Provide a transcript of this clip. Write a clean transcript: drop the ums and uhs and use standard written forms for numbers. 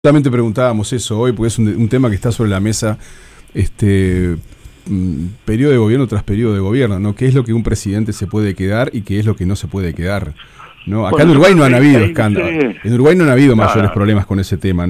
Solamente preguntábamos eso hoy, porque es un tema que está sobre la mesa, periodo de gobierno tras periodo de gobierno, ¿no? ¿Qué es lo que un presidente se puede quedar y qué es lo que no se puede quedar? ¿No? Acá Bueno, en yo Uruguay creo no han que habido ahí escándalos. usted... En Uruguay no han habido mayores Nada, problemas con ese tema, ¿no?